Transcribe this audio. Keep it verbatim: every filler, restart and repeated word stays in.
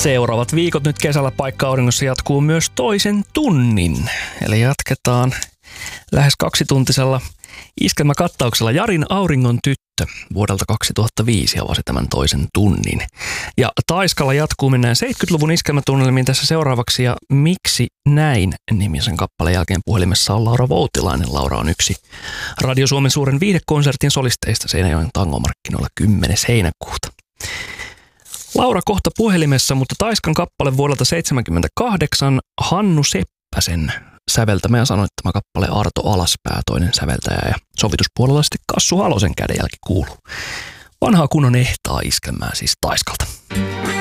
Seuraavat viikot nyt kesällä paikka-auringossa jatkuu myös toisen tunnin. Eli jatketaan lähes kaksituntisella iskelmäkattauksella. Jarin Auringon tyttö vuodelta kaksituhattaviisi avasi tämän toisen tunnin. Ja Taiskalla jatkuu mennään seitsemänkymmentäluvun iskelmätunnelmiin tässä seuraavaksi. Ja Miksi näin -nimisen kappaleen jälkeen puhelimessa on Laura Voutilainen. Laura on yksi Radio Suomen suuren viihdekonsertin solisteista Seinäjoen tangomarkkinoilla kymmenes heinäkuuta. Laura kohta puhelimessa, mutta Taiskan kappale vuodelta seitsemänkymmentäkahdeksan, Hannu Seppäsen säveltämä ja sanoittama kappale Arto Alaspää, toinen säveltäjä, ja sovituspuolella sitten Kassu Halosen kädenjälki kuuluu. Vanhaa kunnon ehtaa iskelmää siis Taiskalta.